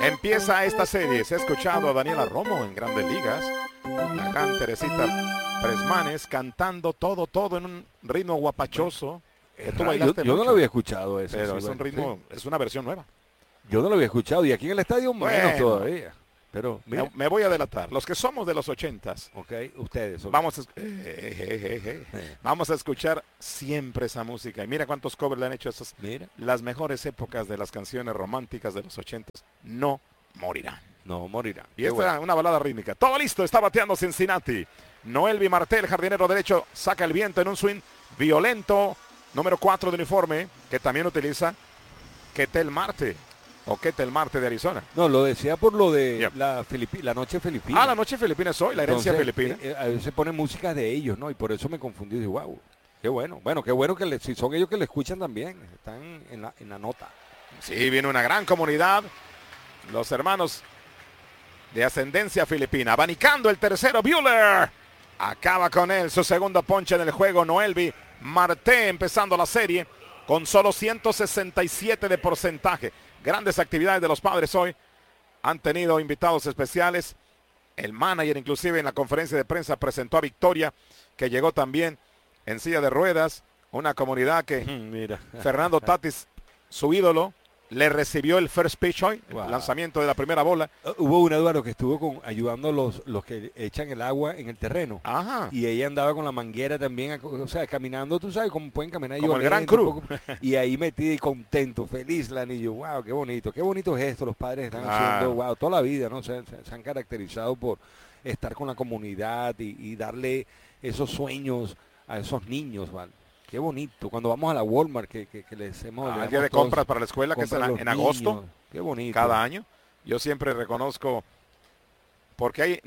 Empieza esta serie. Se ha escuchado a Daniela Romo en Grandes Ligas. La gran Teresita Presmanes cantando todo en un ritmo guapachoso. Que tú bailaste yo no mucho, lo había escuchado eso. pero sí, es un bueno, ritmo, sí. es una versión nueva. Yo no lo había escuchado y aquí en el estadio menos Bueno. todavía. Pero mira, Me voy a delatar. Los que somos de los 80s, ok, ustedes. ok. vamos a escuchar siempre esa música. Y mira cuántos covers le han hecho esas. Mira, Las mejores épocas de las canciones románticas de los 80s no morirán. no morirán. Y esta es una balada rítmica. Todo listo, está bateando Cincinnati. Noelvi Martel, jardinero derecho, saca el viento en un swing violento. Número 4 de uniforme, que también utiliza Ketel Marte. O Ketel Marte de Arizona. No, lo decía por lo de Yep. la noche filipina. La noche filipina es hoy, la herencia Entonces, filipina. A veces ponen música de ellos, ¿no? Y por eso me confundí. Dije, wow, qué bueno. Bueno, qué bueno que si son ellos que le escuchan también. Están en la nota. Sí, viene una gran comunidad. Los hermanos de ascendencia filipina. Abanicando el tercero, Buehler. Acaba con él su segundo ponche en el juego. Noelvi Marte empezando la serie con solo 167 de porcentaje. Grandes actividades de los Padres hoy. Han tenido invitados especiales. El manager inclusive en la conferencia de prensa presentó a Victoria, que llegó también en silla de ruedas. Una comunidad que Mira. Fernando Tatis, su ídolo, le recibió el first pitch hoy, Wow. el lanzamiento de la primera bola. Hubo un Eduardo que estuvo ayudando a los que echan el agua en el terreno. Ajá. Y ella andaba con la manguera también, o sea, caminando, tú sabes, como pueden caminar. Como ellos el Gran lento, Cruz. un poco, y ahí metido y contento, feliz la niña. Wow, qué bonito gesto los padres están haciendo, wow, toda la vida, ¿no? Se han caracterizado por estar con la comunidad y darle esos sueños a esos niños, ¿vale? Qué bonito. Cuando vamos a la Walmart, que les hemos... El día de compras para la escuela, que es en agosto, qué bonito. cada año. Yo siempre reconozco, porque ahí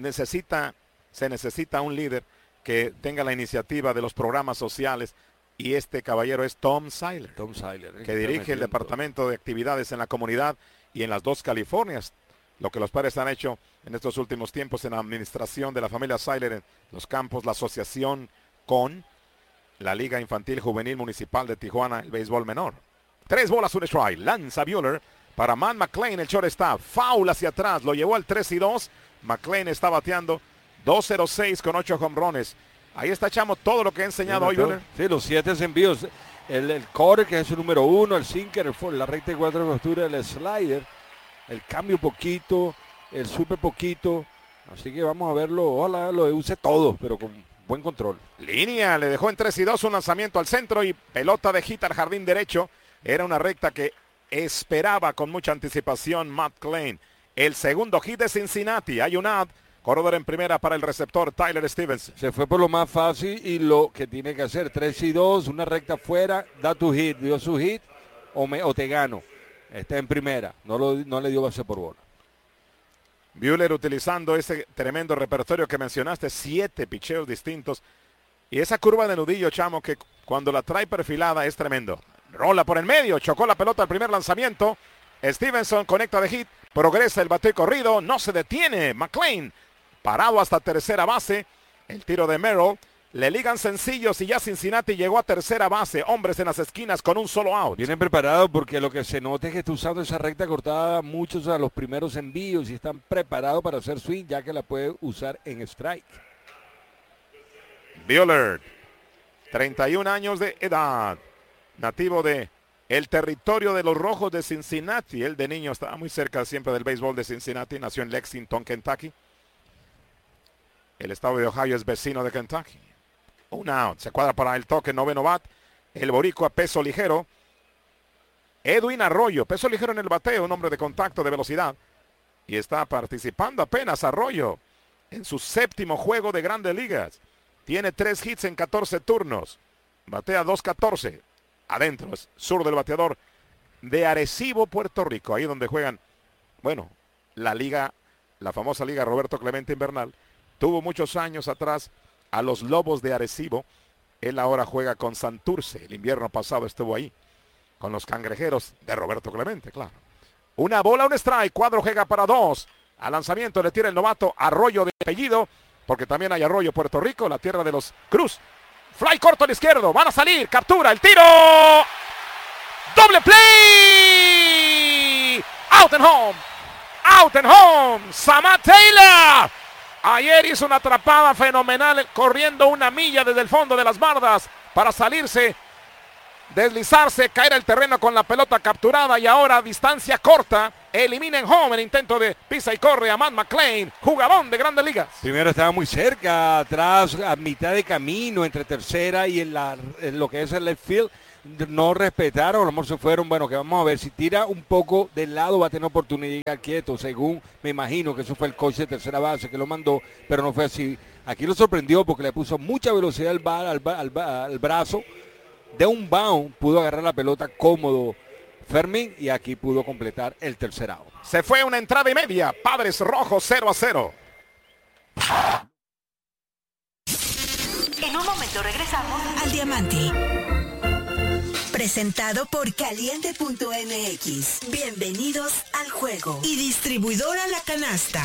se necesita un líder que tenga la iniciativa de los programas sociales, y este caballero es Tom Seiler, que dirige el departamento de actividades en la comunidad y en las dos Californias. Lo que los padres han hecho en estos últimos tiempos en la administración de la familia Seiler en los campos, la asociación con la Liga Infantil Juvenil Municipal de Tijuana, el béisbol menor. 3 bolas, un strike. Lanza Buehler para Matt McLain, el shortstop. Foul hacia atrás, lo llevó al 3-2. McLain está bateando 2-0-6 con 8 jonrones. Ahí está, chamo, todo lo que ha enseñado hoy Buehler. Sí, los 7 envíos. El core, que es el número 1, el sinker, la recta de 4 de costura, el slider, el cambio poquito, el super poquito. Así que vamos a verlo. Ojalá lo use todo, pero con buen control. Línea, le dejó en 3-2 un lanzamiento al centro y pelota de hit al jardín derecho. Era una recta que esperaba con mucha anticipación Matt McLain. El segundo hit de Cincinnati. Hay un out. Corredor en primera para el receptor Tyler Stevens. Se fue por lo más fácil y lo que tiene que hacer. 3-2, una recta fuera, da tu hit. Dio su hit o te gano. Está en primera. No le dio base por bola. Buehler utilizando ese tremendo repertorio que mencionaste, 7 picheos distintos. Y esa curva de nudillo, chamo, que cuando la trae perfilada es tremendo. Rola por el medio, chocó la pelota al primer lanzamiento. Stevenson conecta de hit, progresa el bateo corrido, no se detiene. McLain parado hasta tercera base. El tiro de Merrill. Le ligan sencillos y ya Cincinnati llegó a tercera base. Hombres en las esquinas con un solo out. Vienen preparados porque lo que se nota es que está usando esa recta cortada muchos a los primeros envíos y están preparados para hacer swing ya que la puede usar en strike. Buehler, 31 años de edad, nativo de el territorio de los Rojos de Cincinnati. Él de niño estaba muy cerca siempre del béisbol de Cincinnati. Nació en Lexington, Kentucky. El estado de Ohio es vecino de Kentucky. Un out, se cuadra para el toque, noveno bat. El boricua peso ligero. Edwin Arroyo, peso ligero en el bateo, un hombre de contacto, de velocidad. Y está participando apenas Arroyo en su séptimo juego de Grandes Ligas. Tiene 3 hits en 14 turnos. Batea 2-14. Adentro, es sur del bateador de Arecibo, Puerto Rico. Ahí donde juegan, bueno, la liga, la famosa liga Roberto Clemente Invernal. Tuvo muchos años atrás a los Lobos de Arecibo. Él ahora juega con Santurce. El invierno pasado estuvo ahí con los Cangrejeros de Roberto Clemente, claro. Una bola, un strike. Cuadro juega para 2. Al lanzamiento le tira el novato Arroyo de apellido, porque también hay Arroyo, Puerto Rico, la tierra de los Cruz. Fly corto al izquierdo. Van a salir. Captura el tiro. Doble play. Out and home. Out and home. Samad Taylor. Ayer hizo una atrapada fenomenal corriendo una milla desde el fondo de las bardas para salirse, deslizarse, caer al terreno con la pelota capturada y ahora a distancia corta elimina en home el intento de pisa y corre a Matt McLain, jugador de Grandes Ligas. Primero estaba muy cerca, atrás, a mitad de camino entre tercera y en lo que es el left field. No respetaron, a lo mejor se fueron, bueno, que vamos a ver, si tira un poco del lado va a tener oportunidad de llegar quieto, según me imagino que eso fue el coach de tercera base que lo mandó, pero no fue así. Aquí lo sorprendió porque le puso mucha velocidad al brazo, de un bound pudo agarrar la pelota cómodo Fermín y aquí pudo completar el tercer out. Se fue una entrada y media, Padres Rojos 0-0. En un momento regresamos al Diamante. Presentado por Caliente.mx. Bienvenidos al juego. Y distribuidora La Canasta.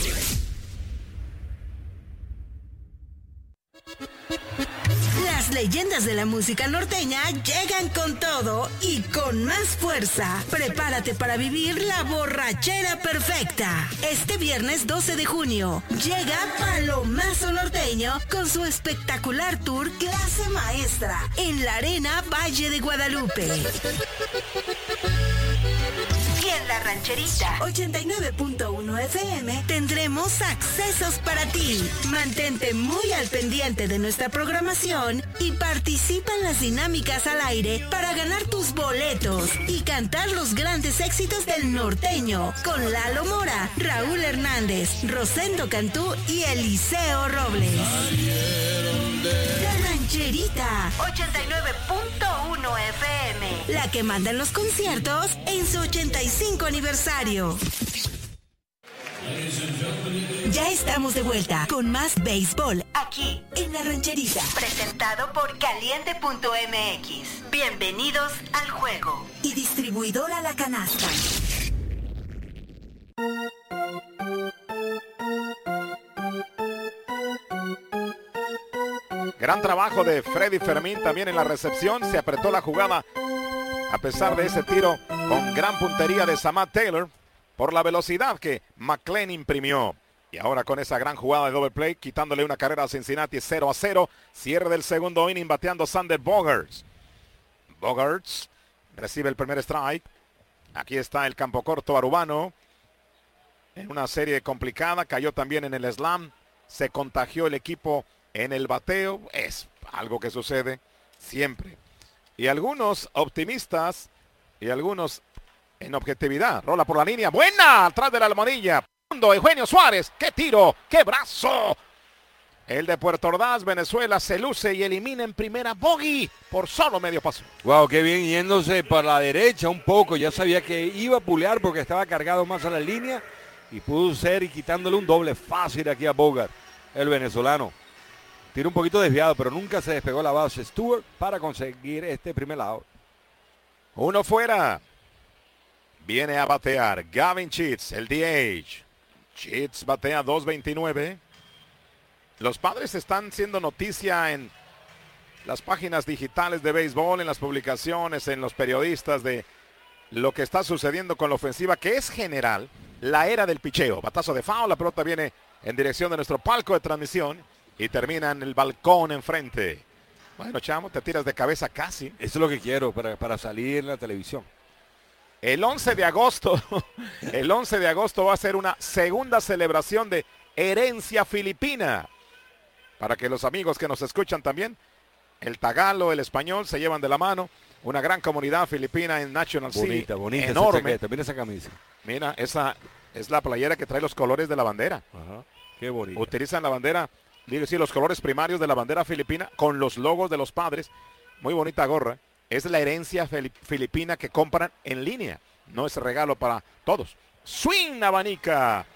Las leyendas de la música norteña llegan con todo y con más fuerza. Prepárate para vivir la borrachera perfecta. Este viernes 12 de junio llega Palomazo Norteño con su espectacular tour Clase Maestra en la Arena Valle de Guadalupe. Y en la Rancherita 89.1 FM tendremos accesos para ti. Mantente muy al pendiente de nuestra programación y participa en las dinámicas al aire para ganar tus boletos y cantar los grandes éxitos del norteño con Lalo Mora, Raúl Hernández, Rosendo Cantú y Eliseo Robles. La Rancherita 89.1 FM, la que manda en los conciertos en su 85 aniversario. Ya estamos de vuelta con más béisbol aquí en La Rancherita. Presentado por Caliente.mx. Bienvenidos al juego. Y distribuidora La Canasta. Gran trabajo de Freddy Fermín también en la recepción. Se apretó la jugada a pesar de ese tiro con gran puntería de Samad Taylor por la velocidad que McLain imprimió. Y ahora con esa gran jugada de double play, quitándole una carrera a Cincinnati 0-0. Cierre del segundo inning bateando Sander Bogaerts. Bogaerts recibe el primer strike. Aquí está el campo corto Arubano. En una serie complicada, cayó también en el slam. Se contagió el equipo en el bateo. Es algo que sucede siempre. Y algunos optimistas y algunos en objetividad. Rola por la línea. Buena. Atrás de la almohadilla. Eugenio Suárez. ¡Qué tiro! ¡Qué brazo! El de Puerto Ordaz, Venezuela, se luce y elimina en primera bogey por solo medio paso. Wow, qué bien, yéndose para la derecha un poco. Ya sabía que iba a pulear porque estaba cargado más a la línea. Y pudo ser y quitándole un doble fácil aquí a Bogart, el venezolano. Tira un poquito desviado, pero nunca se despegó la base Stewart para conseguir este primer out. Uno fuera. Viene a batear Gavin Sheets, el DH. Sheets batea 2.29. Los Padres están siendo noticia en las páginas digitales de béisbol, en las publicaciones, en los periodistas de lo que está sucediendo con la ofensiva, que es general, la era del picheo. Batazo de foul, la pelota viene en dirección de nuestro palco de transmisión y termina en el balcón enfrente. Bueno, chamo, te tiras de cabeza casi. Eso es lo que quiero para salir en la televisión. El 11 de agosto, el 11 de agosto va a ser una segunda celebración de herencia filipina. Para que los amigos que nos escuchan también, el tagalo, el español se llevan de la mano. Una gran comunidad filipina en National City. Bonita enorme. Esa chaqueta, mira esa camisa. Mira, esa es la playera que trae los colores de la bandera. Ajá, qué bonita. Utilizan la bandera, digo, sí, los colores primarios de la bandera filipina con los logos de los Padres. Muy bonita gorra. Es la herencia filipina que compran en línea. No es regalo para todos. Swing, abanica.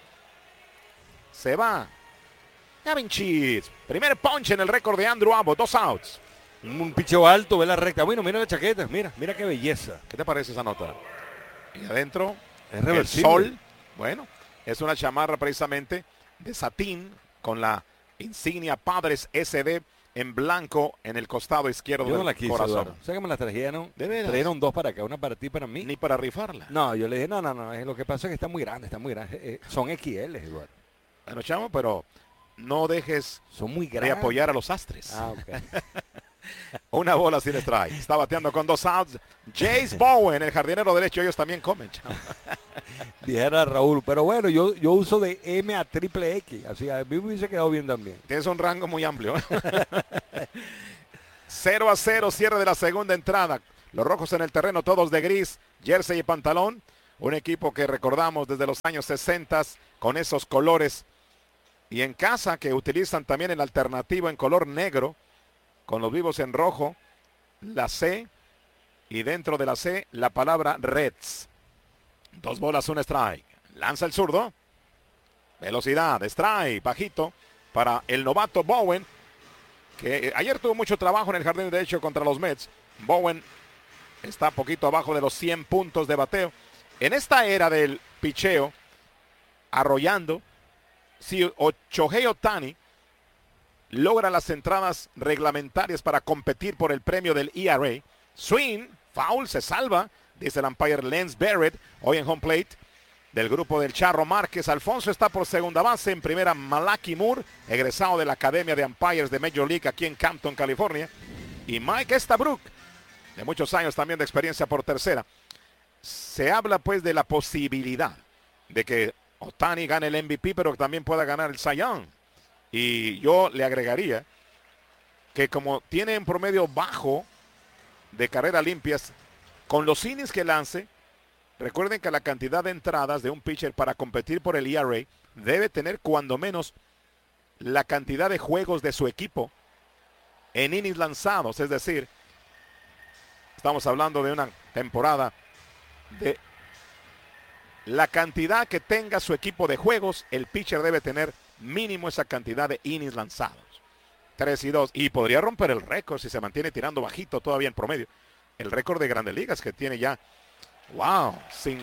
Se va. Gavin Sheets. Primer punch en el récord de Andrew Abbott. 2 outs. Un picheo alto, ve la recta. Bueno, mira la chaqueta. Mira qué belleza. ¿Qué te parece esa nota? Y adentro, es reversible. El sol. Bueno, es una chamarra precisamente de satín con la insignia Padres SD en blanco en el costado izquierdo yo no del la quise, corazón. Eduardo. ¿Sabes que me la trajeron? ¿De veras? Trajeron 2 para acá, una para ti y para mí. Ni para rifarla. No, yo le dije, no, lo que pasa es que está muy grande. Son XL, Eduardo. Bueno, chamo, pero no dejes Son muy de grandes. apoyar a los Astres. Ah, ok. Una bola sin strike. Está bateando con 2 outs. Jace Bowen, el jardinero derecho, ellos también comen, chamo. Dijera Raúl, pero bueno, yo uso de M a triple X, así a mí me hubiese quedado bien también. Tienes un rango muy amplio. 0-0, cierre de la segunda entrada. Los rojos en el terreno, todos de gris, jersey y pantalón. Un equipo que recordamos desde los años 60 con esos colores. Y en casa que utilizan también el alternativo en color negro, con los vivos en rojo, la C, y dentro de la C la palabra Reds. 2 bolas, 1 strike. Lanza el zurdo. Velocidad, strike, bajito para el novato Bowen, que ayer tuvo mucho trabajo en el jardín derecho contra los Mets. Bowen está poquito abajo de los 100 puntos de bateo. En esta era del picheo, arrollando, si Shohei Ohtani logra las entradas reglamentarias para competir por el premio del ERA, swing, foul, se salva, dice el umpire Lance Barrett, hoy en home plate, del grupo del Charro Márquez. Alfonso está por segunda base, en primera Malaki Moore, egresado de la Academia de Umpires de Major League aquí en Campton, California, y Mike Estabrook, de muchos años también de experiencia, por tercera. Se habla pues de la posibilidad de que Ohtani gane el MVP, pero también pueda ganar el Cy Young. Y yo le agregaría que como tiene en promedio bajo de carreras limpias, con los innings que lance, recuerden que la cantidad de entradas de un pitcher para competir por el ERA debe tener cuando menos la cantidad de juegos de su equipo en innings lanzados. Es decir, estamos hablando de una temporada de la cantidad que tenga su equipo de juegos, el pitcher debe tener mínimo esa cantidad de innings lanzados. 3-2. Y podría romper el récord si se mantiene tirando bajito todavía en promedio. El récord de Grandes Ligas que tiene ya, wow,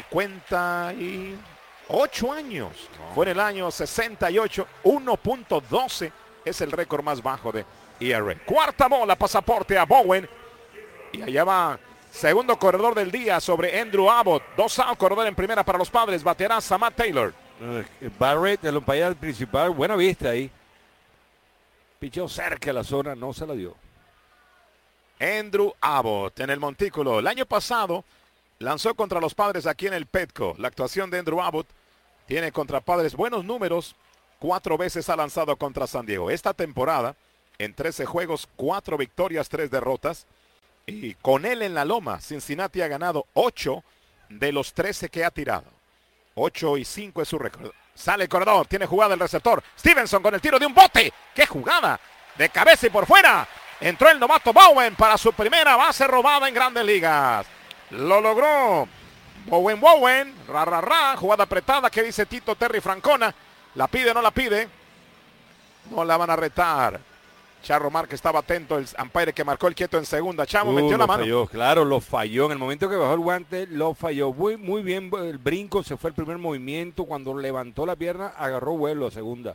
58 años. Fue en el año 68, 1.12 es el récord más bajo de ERA. Cuarta bola, pasaporte a Bowen. Y allá va segundo corredor del día sobre Andrew Abbott. 2 outs, corredor en primera para los Padres. Bateará Samad Taylor. Barrett, el umpire principal, buena vista ahí. Pichó cerca de la zona, no se la dio. Andrew Abbott en el montículo. El año pasado lanzó contra los Padres aquí en el Petco. La actuación de Andrew Abbott tiene contra Padres buenos números. 4 veces ha lanzado contra San Diego. Esta temporada, en 13 juegos, 4 victorias, 3 derrotas. Y con él en la loma, Cincinnati ha ganado 8 de los 13 que ha tirado. 8-5 es su récord. Sale el corredor, tiene jugada el receptor. Stevenson con el tiro de un bote. ¡Qué jugada! De cabeza y por fuera. Entró el novato Bowen para su primera base robada en Grandes Ligas. Lo logró. Bowen. Jugada apretada. ¿Qué dice Tito Terry Francona? ¿La pide o no la pide? No la van a retar. Charro Márquez estaba atento, el umpire que marcó el quieto en segunda. Chamo metió la mano. Falló, claro, lo falló. En el momento que bajó el guante, lo falló. Muy bien el brinco, se fue el primer movimiento. Cuando levantó la pierna, agarró vuelo a segunda.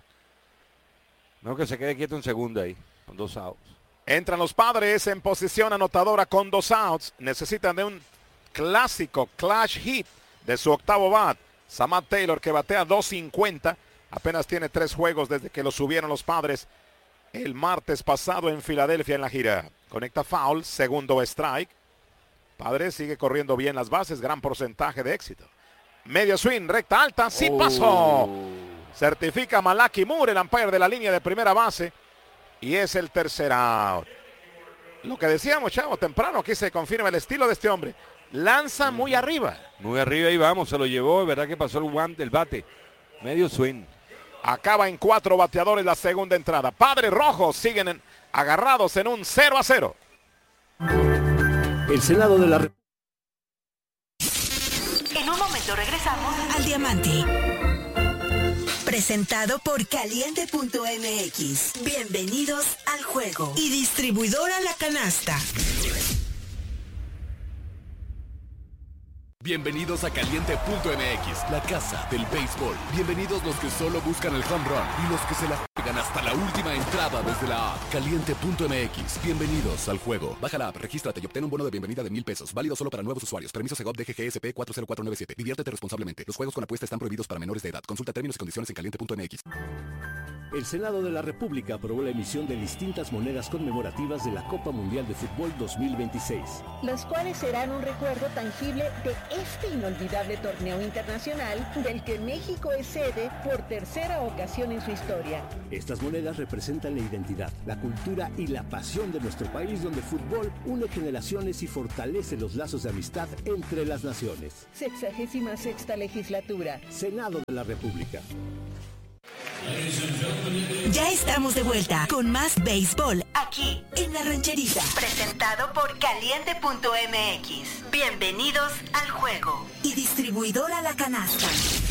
No que se quede quieto en segunda ahí, con 2 outs. Entran los Padres en posición anotadora con 2 outs. Necesitan de un clásico clutch hit de su octavo bat. Samad Taylor, que batea 2.50. Apenas tiene 3 juegos desde que lo subieron los Padres el martes pasado en Filadelfia en la gira. Conecta foul, segundo strike. Padres sigue corriendo bien las bases, gran porcentaje de éxito. Medio swing, recta alta, sí pasó. Certifica Malaki Moore, el umpire de la línea de primera base. Y es el tercer out. Lo que decíamos, chavo, temprano, aquí se confirma el estilo de este hombre. Lanza muy arriba. Muy arriba y vamos, se lo llevó, es verdad que pasó el guante, el bate. Medio swing. Acaba en 4 bateadores la segunda entrada. Padres Rojos siguen agarrados en un 0-0. El Senado de la En un momento regresamos al Diamante. Presentado por Caliente.mx. Bienvenidos al juego. Y distribuidora La Canasta. Bienvenidos a Caliente.mx, la casa del béisbol. Bienvenidos los que solo buscan el home run y los que se la juegan juegan hasta la última entrada desde la app caliente.mx. Bienvenidos al juego. Baja la app, regístrate y obtén un bono de bienvenida de $1,000. Válido solo para nuevos usuarios. Permiso Segov DGGSP 40497. Diviértete responsablemente. Los juegos con apuesta están prohibidos para menores de edad. Consulta términos y condiciones en caliente.mx. El Senado de la República aprobó la emisión de distintas monedas conmemorativas de la Copa Mundial de Fútbol 2026. Las cuales serán un recuerdo tangible de este inolvidable torneo internacional del que México es sede por tercera ocasión en su historia. Estas monedas representan la identidad, la cultura y la pasión de nuestro país, donde el fútbol une generaciones y fortalece los lazos de amistad entre las naciones. 66ª legislatura. Senado de la República. Ya estamos de vuelta con más béisbol aquí en La Rancherita. Presentado por Caliente.mx. Bienvenidos al juego. Y distribuidora La Canasta.